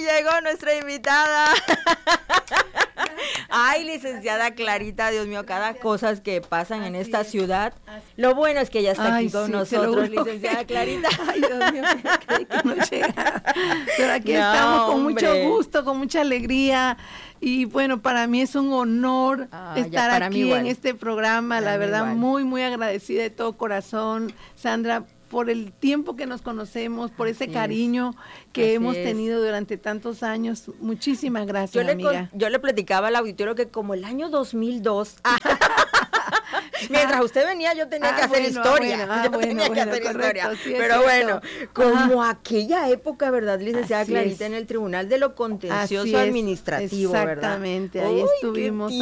llegó nuestra invitada. Ay, licenciada Clarita, Dios mío, cada cosa que pasan en esta ciudad. Lo bueno es que ella está aquí con nosotros, licenciada Clarita. Ay, Dios mío, que no llega. Pero aquí estamos con mucho gusto, con mucha alegría. Y bueno, para mí es un honor estar aquí en este programa. La verdad, muy, muy agradecida de todo corazón, Sandra, por el tiempo que nos conocemos, por ese cariño que hemos tenido durante tantos años. Muchísimas gracias, amiga. Yo le platicaba al auditorio que como el año 2002, mientras usted venía yo tenía que hacer historia. Pero bueno, como aquella época, ¿verdad, licenciada Clarita? En el Tribunal de lo Contencioso Administrativo, exactamente, ¿verdad? Ahí estuvimos,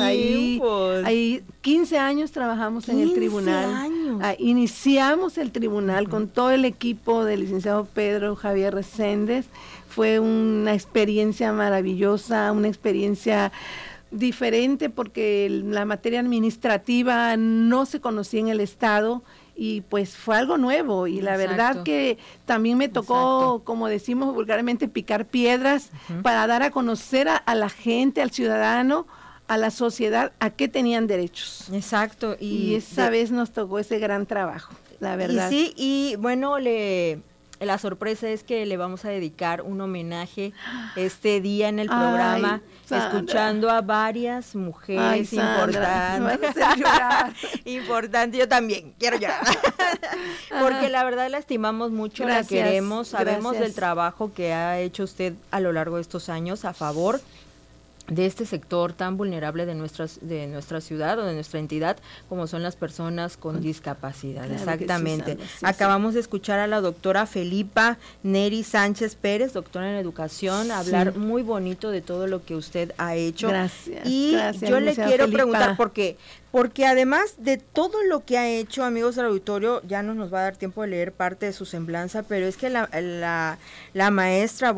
ahí 15 años trabajamos en el tribunal. Iniciamos el tribunal con todo el equipo del licenciado Pedro Javier Reséndez. Fue una experiencia maravillosa, una experiencia diferente porque la materia administrativa no se conocía en el Estado y pues fue algo nuevo y la verdad que también me tocó, como decimos vulgarmente, picar piedras para dar a conocer a la gente, al ciudadano, a la sociedad, a qué tenían derechos. Exacto. Y esa vez nos tocó ese gran trabajo, la verdad. Y sí, y bueno, la sorpresa es que le vamos a dedicar un homenaje este día en el programa, escuchando a varias mujeres importantes. Importante, yo también quiero llorar. Porque la verdad la estimamos mucho, la queremos, sabemos del trabajo que ha hecho usted a lo largo de estos años a favor de este sector tan vulnerable de nuestra ciudad o de nuestra entidad, como son las personas con discapacidad. Claro, exactamente. Acabamos de escuchar a la doctora Felipa Neri Sánchez Pérez, doctora en educación, hablar muy bonito de todo lo que usted ha hecho. Gracias. Y yo le quiero preguntar, porque además de todo lo que ha hecho, amigos del auditorio, ya no nos va a dar tiempo de leer parte de su semblanza, pero es que la maestra,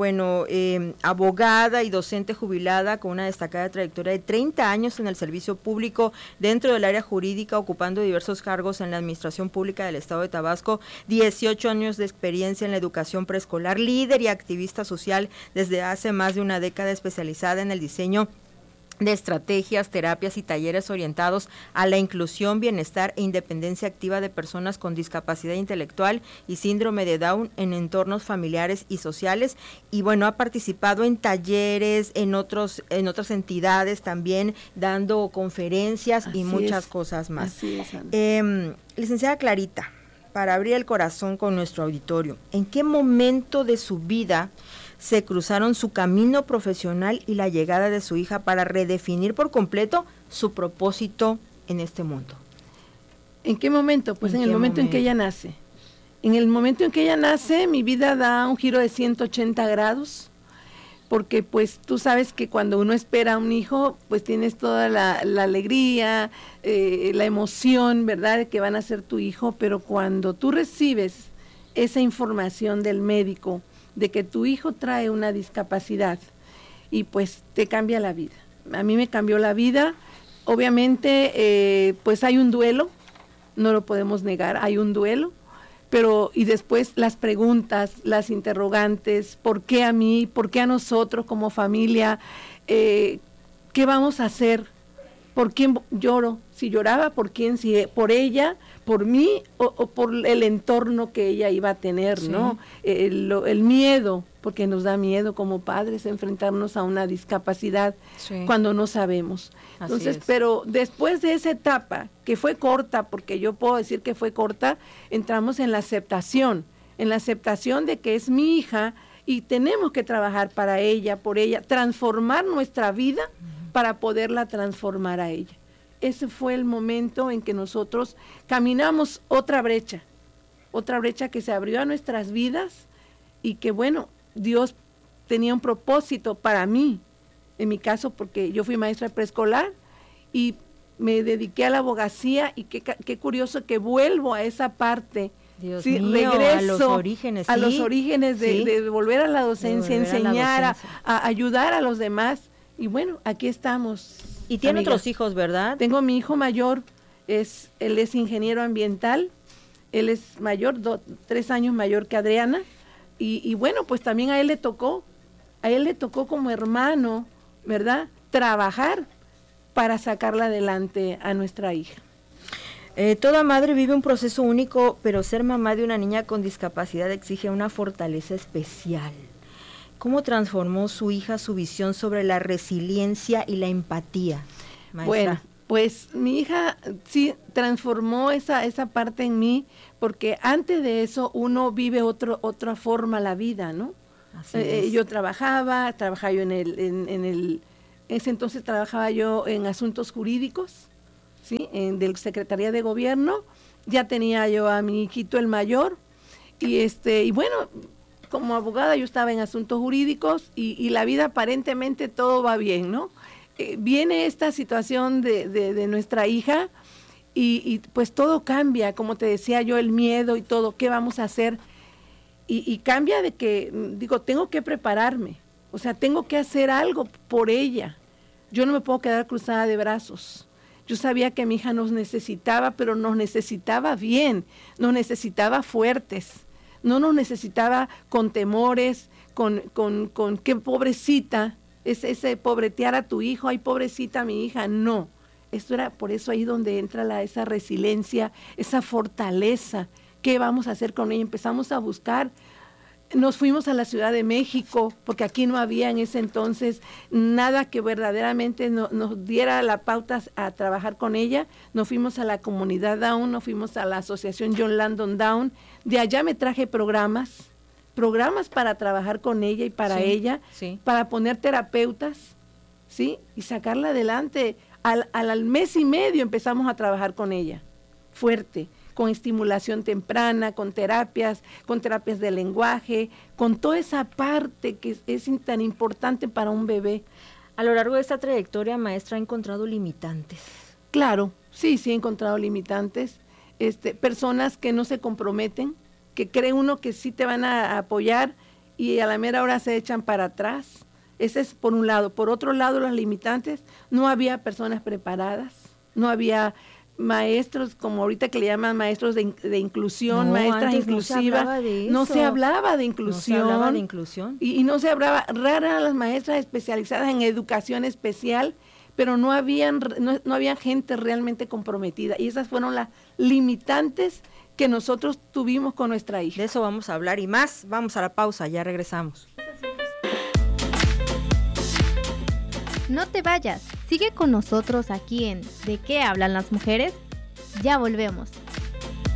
abogada y docente jubilada con una destacada trayectoria de 30 años en el servicio público dentro del área jurídica, ocupando diversos cargos en la administración pública del Estado de Tabasco, 18 años de experiencia en la educación preescolar, líder y activista social desde hace más de una década, especializada en el diseño de estrategias, terapias y talleres orientados a la inclusión, bienestar e independencia activa de personas con discapacidad intelectual y síndrome de Down en entornos familiares y sociales. Y bueno, ha participado en talleres, en otras entidades también, dando conferencias y muchas cosas más. Licenciada Clarita, para abrir el corazón con nuestro auditorio, ¿en qué momento de su vida se cruzaron su camino profesional y la llegada de su hija para redefinir por completo su propósito en este mundo? ¿En qué momento? Pues en el momento en que ella nace. En el momento en que ella nace, mi vida da un giro de 180 grados, porque pues tú sabes que cuando uno espera a un hijo, pues tienes toda la alegría, la emoción, ¿verdad?, de que van a ser tu hijo, pero cuando tú recibes esa información del médico, de que tu hijo trae una discapacidad y pues te cambia la vida. A mí me cambió la vida, obviamente pues hay un duelo, no lo podemos negar, hay un duelo, pero y después las preguntas, las interrogantes, ¿por qué a mí? ¿Por qué a nosotros como familia? ¿Qué vamos a hacer? ¿Por quién lloro? Si lloraba, ¿por quién? Si por ella, por mí o por el entorno que ella iba a tener, ¿no? El miedo, porque nos da miedo como padres enfrentarnos a una discapacidad cuando no sabemos. Entonces, pero después de esa etapa, que fue corta, porque yo puedo decir que fue corta, entramos en la aceptación de que es mi hija y tenemos que trabajar para ella, por ella, transformar nuestra vida para poderla transformar a ella. Ese fue el momento en que nosotros caminamos otra brecha que se abrió a nuestras vidas y que bueno, Dios tenía un propósito para mí, en mi caso porque yo fui maestra preescolar y me dediqué a la abogacía y qué curioso que vuelvo a esa parte. Dios mío, regreso a los orígenes, de volver a la docencia, enseñar, a ayudar a los demás. Y bueno, aquí estamos. Y tiene otros hijos, ¿verdad? Tengo mi hijo mayor, él es ingeniero ambiental, él es mayor, 3 años mayor que Adriana, y bueno, pues también a él le tocó A él le tocó como hermano, ¿verdad?, trabajar para sacarla adelante a nuestra hija. Toda madre vive un proceso único, pero ser mamá de una niña con discapacidad exige una fortaleza especial. ¿Cómo transformó su hija su visión sobre la resiliencia y la empatía, maestra? Bueno, pues mi hija sí transformó esa parte en mí, porque antes de eso uno vive otra forma la vida, ¿no? Yo trabajaba yo en ese entonces trabajaba yo en asuntos jurídicos, ¿sí? De Secretaría de Gobierno. Ya tenía yo a mi hijito el mayor, y bueno, como abogada yo estaba en asuntos jurídicos, y la vida aparentemente todo va bien, ¿no? Viene esta situación de nuestra hija, y pues todo cambia, como te decía yo, el miedo y todo, ¿qué vamos a hacer? Y cambia de que, digo, tengo que prepararme, o sea, tengo que hacer algo por ella. Yo no me puedo quedar cruzada de brazos. Yo sabía que mi hija nos necesitaba, pero nos necesitaba bien, nos necesitaba fuertes, no nos necesitaba con temores, con qué pobrecita, ese pobretear a tu hijo, ay pobrecita mi hija, no. Esto era por eso ahí donde entra esa resiliencia, esa fortaleza. ¿Qué vamos a hacer con ella? Empezamos a buscar. Nos fuimos a la Ciudad de México, porque aquí no había en ese entonces nada que verdaderamente nos diera la pauta a trabajar con ella. Nos fuimos a la comunidad Down, nos fuimos a la asociación John Landon Down. De allá me traje programas para trabajar con ella y para ella, para poner terapeutas, ¿sí? Y sacarla adelante. Al mes y medio empezamos a trabajar con ella, fuerte, con estimulación temprana, con terapias de lenguaje, con toda esa parte que es tan importante para un bebé. A lo largo de esta trayectoria, maestra, ¿ha encontrado limitantes? Claro, sí he encontrado limitantes, personas que no se comprometen, que creen uno que sí te van a apoyar y a la mera hora se echan para atrás. Ese es por un lado. Por otro lado, los limitantes, no había personas preparadas, no había maestros, como ahorita que le llaman maestros de inclusión, maestras inclusivas. No se hablaba de inclusión. Y no se hablaba, raras las maestras especializadas en educación especial, pero no había gente realmente comprometida. Y esas fueron las limitantes que nosotros tuvimos con nuestra hija. De eso vamos a hablar y más. Vamos a la pausa, ya regresamos. No te vayas, sigue con nosotros aquí en ¿De qué hablan las mujeres? Ya volvemos.